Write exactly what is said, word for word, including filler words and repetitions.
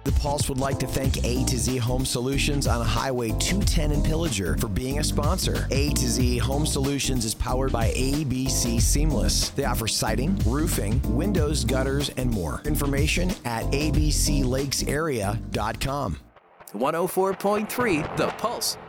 The Pulse would like to thank A to Z Home Solutions on Highway two ten in Pillager for being a sponsor. A to Z Home Solutions is powered by A B C Seamless. They offer siding, roofing, windows, gutters, and more. Information at a b c lakes area dot com. one oh four point three The Pulse.